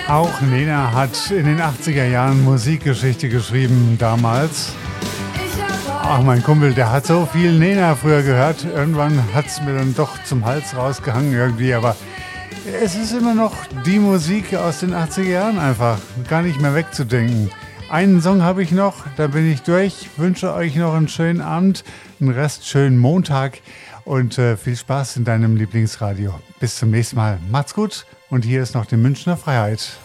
Auch Nena hat in den 80er Jahren Musikgeschichte geschrieben damals. Ach, mein Kumpel, der hat so viel Nena früher gehört. Irgendwann hat es mir dann doch zum Hals rausgehangen irgendwie. Aber es ist immer noch die Musik aus den 80er Jahren einfach. Gar nicht mehr wegzudenken. Einen Song habe ich noch, da bin ich durch. Wünsche euch noch einen schönen Abend, einen Rest schönen Montag und viel Spaß in deinem Lieblingsradio. Bis zum nächsten Mal. Macht's gut und hier ist noch die Münchner Freiheit.